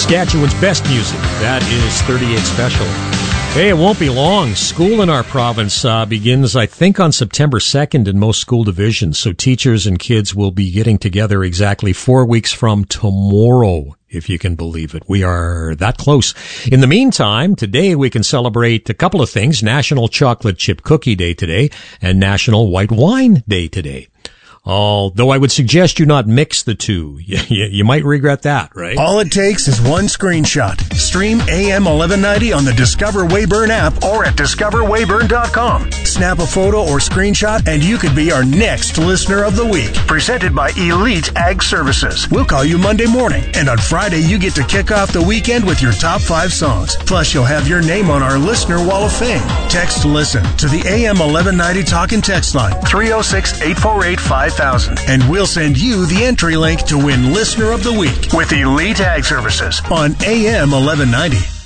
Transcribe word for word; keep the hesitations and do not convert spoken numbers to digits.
Saskatchewan's best music. That is thirty-eight Special. Hey, it won't be long. School in our province uh, begins, I think, on September second in most school divisions. So teachers and kids will be getting together exactly four weeks from tomorrow, if you can believe it. We are that close. In the meantime, today we can celebrate a couple of things. National Chocolate Chip Cookie Day today and National White Wine Day today. Although I would suggest you not mix the two. You, you, you might regret that, right? All it takes is one screenshot. Stream A M eleven ninety on the Discover Weyburn app or at discover weyburn dot com. Snap a photo or screenshot and you could be our next Listener of the Week. Presented by Elite Ag Services. We'll call you Monday morning, and on Friday you get to kick off the weekend with your top five songs. Plus you'll have your name on our Listener Wall of Fame. Text LISTEN to the A M eleven ninety talk and text line three oh six, eight four eight, five thousand, and we'll send you the entry link to win Listener of the Week with Elite Ag Services on A M eleven ninety.